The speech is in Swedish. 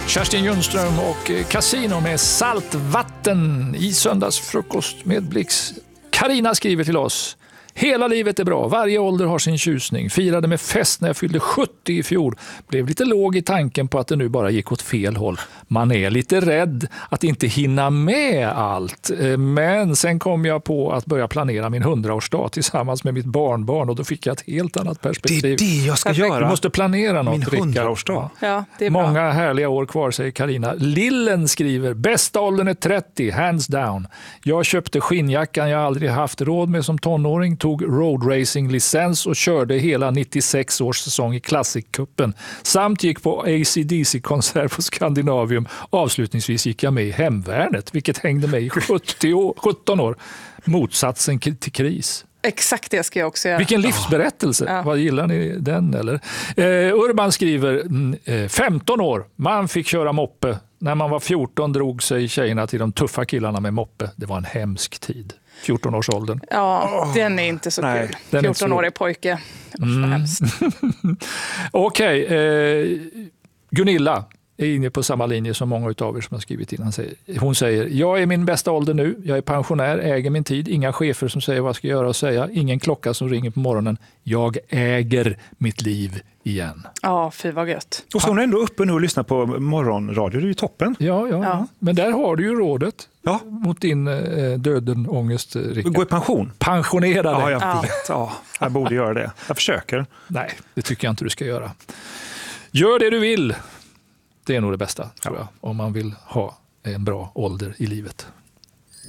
Kerstin Ljungström och Casino med saltvatten i söndagsfrukost med Blix. Carina skriver till oss. Hela livet är bra, varje ålder har sin tjusning. Firade med fest när jag fyllde 70 i fjol. Blev lite låg i tanken på att det nu bara gick åt fel håll. Man är lite rädd att inte hinna med allt. Men sen kom jag på att börja planera min 100-årsdag tillsammans med mitt barnbarn och då fick jag ett helt annat perspektiv. Det är det jag ska göra. Du måste planera något, min Rickard. 100-årsdag. Ja, det är bra. Många härliga år kvar, säger Carina. Lillen skriver, bästa åldern är 30, hands down. Jag köpte skinnjackan jag aldrig haft råd med som tonåring, tog roadracing-licens och körde hela 96 års säsong i Classic-cupen. Samt gick på AC/DC-konsert på Skandinavium. Avslutningsvis gick jag med i hemvärnet, vilket hängde mig i 17 år. Motsatsen till kris. Exakt det ska jag också göra. Vilken livsberättelse. Ja. Vad gillar ni den eller? Urban skriver 15 år. Man fick köra moppe. När man var 14 drog sig tjejerna till de tuffa killarna med moppe. Det var en hemsk tid. 14-årsåldern. Ja, den är inte så kul. 14-årig pojke. Okej. Gunilla är inne på samma linje som många av er som har skrivit in. Hon säger, jag är min bästa ålder nu. Jag är pensionär, äger min tid. Inga chefer som säger vad jag ska göra och säga. Ingen klocka som ringer på morgonen. Jag äger mitt liv igen. Ja, fy vad gött. Och så hon är ändå uppe nu och lyssnar på morgonradio. Det är ju toppen. Ja. Men där har du ju rådet mot din dödenångest, Rickard. Gå i pension. Pensionera dig. Ja, jag vet. Ja, jag borde göra det. Jag försöker. Nej, det tycker jag inte du ska göra. Gör det du vill. Det är nog det bästa, tror jag, om man vill ha en bra ålder i livet.